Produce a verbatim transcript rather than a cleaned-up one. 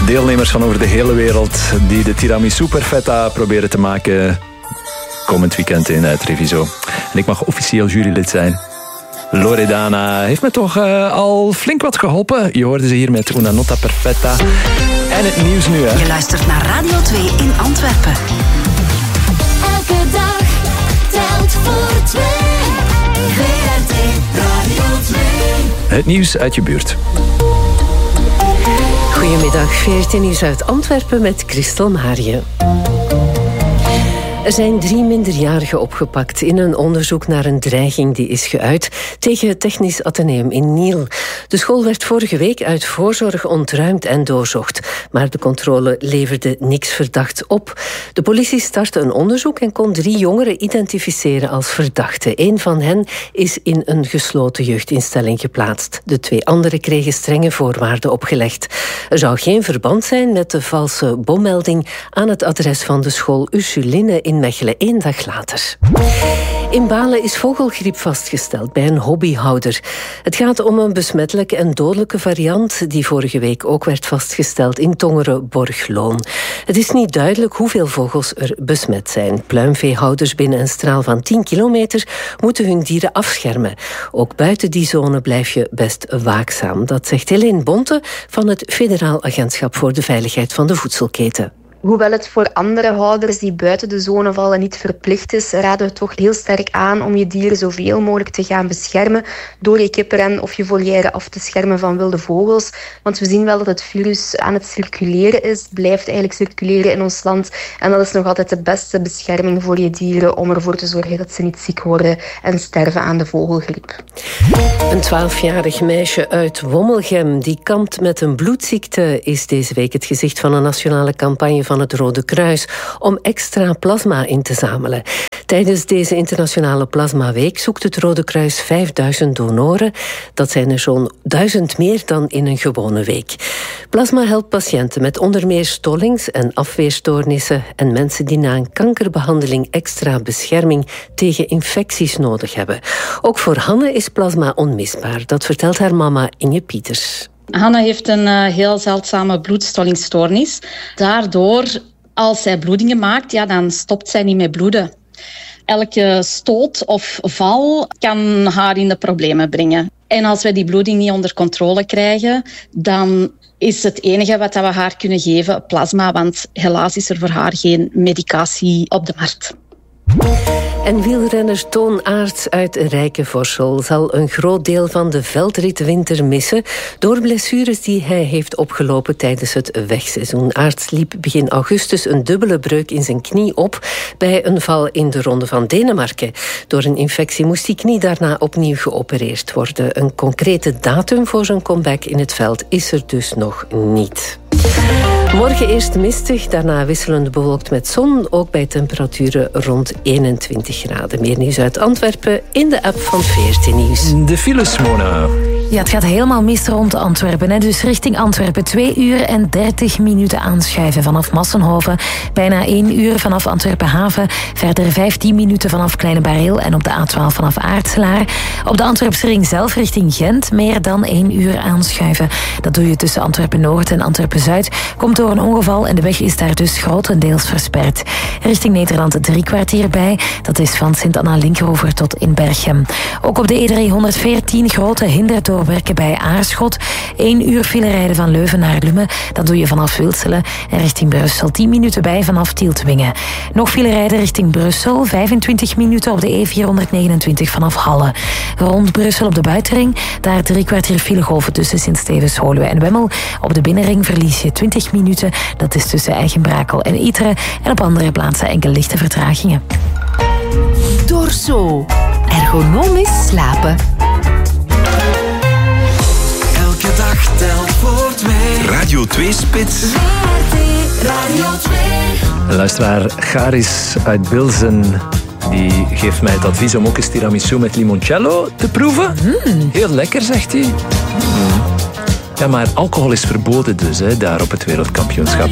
Deelnemers van over de hele wereld die de tiramisu perfetta proberen te maken komend weekend in uh, Treviso. En ik mag officieel jurylid zijn. Loredana heeft me toch uh, al flink wat geholpen. Je hoorde ze hier met Una Nota Perfetta. En het nieuws nu, hè. Je luistert naar Radio twee in Antwerpen. Elke dag telt voor twee. V R T Radio twee. Het nieuws uit je buurt. Goedemiddag, V R T Nieuws uit Antwerpen met Christel Marië. Er zijn drie minderjarigen opgepakt in een onderzoek naar een dreiging die is geuit tegen het Technisch Atheneum in Niel. De school werd vorige week uit voorzorg ontruimd en doorzocht, maar de controle leverde niks verdacht op. De politie startte een onderzoek en kon drie jongeren identificeren als verdachten. Eén van hen is in een gesloten jeugdinstelling geplaatst. De twee anderen kregen strenge voorwaarden opgelegd. Er zou geen verband zijn met de valse bommelding aan het adres van de school Ursuline in Mechelen, één dag later. In Balen is vogelgriep vastgesteld bij een hobbyhouder. Het gaat om een besmettelijke en dodelijke variant die vorige week ook werd vastgesteld in Tongeren-Borgloon. Het is niet duidelijk hoeveel vogels er besmet zijn. Pluimveehouders binnen een straal van tien kilometer moeten hun dieren afschermen. Ook buiten die zone blijf je best waakzaam. Dat zegt Helene Bonte van het Federaal Agentschap voor de Veiligheid van de Voedselketen. Hoewel het voor andere houders die buiten de zone vallen niet verplicht is, raden we toch heel sterk aan om je dieren zoveel mogelijk te gaan beschermen door je kippenren of je volière af te schermen van wilde vogels. Want we zien wel dat het virus aan het circuleren is, blijft eigenlijk circuleren in ons land. En dat is nog altijd de beste bescherming voor je dieren om ervoor te zorgen dat ze niet ziek worden en sterven aan de vogelgriep. Een twaalfjarig meisje uit Wommelgem die kampt met een bloedziekte is deze week het gezicht van een nationale campagne van het Rode Kruis om extra plasma in te zamelen. Tijdens deze internationale plasmaweek zoekt het Rode Kruis vijfduizend donoren. Dat zijn er zo'n duizend meer dan in een gewone week. Plasma helpt patiënten met onder meer stollings- en afweerstoornissen en mensen die na een kankerbehandeling extra bescherming tegen infecties nodig hebben. Ook voor Hanne is plasma onmisbaar. Dat vertelt haar mama Inge Pieters. Hanne heeft een uh, heel zeldzame bloedstollingstoornis. Daardoor, als zij bloedingen maakt, ja, dan stopt zij niet met bloeden. Elke stoot of val kan haar in de problemen brengen. En als wij die bloeding niet onder controle krijgen, dan is het enige wat we haar kunnen geven plasma, want helaas is er voor haar geen medicatie op de markt. En wielrenner Toon Aerts uit Rijkenvorsel zal een groot deel van de veldritwinter missen door blessures die hij heeft opgelopen tijdens het wegseizoen. Aerts liep begin augustus een dubbele breuk in zijn knie op bij een val in de Ronde van Denemarken. Door een infectie moest die knie daarna opnieuw geopereerd worden. Een concrete datum voor zijn comeback in het veld is er dus nog niet. Morgen eerst mistig, daarna wisselend bewolkt met zon, ook bij temperaturen rond eenentwintig graden. Meer nieuws uit Antwerpen in de app van V R T Nieuws. De files, Mona. Ja, het gaat helemaal mis rond Antwerpen. Hè. Dus richting Antwerpen twee uur en dertig minuten aanschuiven vanaf Massenhoven. Bijna één uur vanaf Antwerpen Haven. Verder vijftien minuten vanaf Kleine Bareel en op de A twaalf vanaf Aartselaar. Op de Antwerpse ring zelf richting Gent meer dan één uur aanschuiven. Dat doe je tussen Antwerpen Noord en Antwerpen Zuid. Komt door een ongeval en de weg is daar dus grotendeels versperd. Richting Nederland drie kwartier bij. Dat is van Sint-Anna-Linkeroever tot in Berchem. Ook op de E driehonderdveertien grote hinderdoorwerken bij Aarschot. Eén uur file rijden van Leuven naar Lummen. Dat doe je vanaf Wilselen. En richting Brussel tien minuten bij vanaf Tieltwingen. Nog file rijden richting Brussel. vijfentwintig minuten op de E vierhonderdnegenentwintig vanaf Halle. Rond Brussel op de buitenring. Daar drie kwartier filegolven tussen Sint-Stevens, Holuwe en Wemmel. Op de binnenring verlies je twintig minuten. Dat is tussen Eigenbrakel en Iteren. En op andere plaatsen enkele lichte vertragingen. Dorso. Ergonomisch slapen. Elke dag telt voor twee. Radio twee Spits. V R T Radio twee. Luisteraar Garis uit Bilzen die geeft mij het advies om ook eens tiramisu met limoncello te proeven. Mm. Heel lekker, zegt hij. Mm. Ja, maar alcohol is verboden dus, hè, daar op het wereldkampioenschap.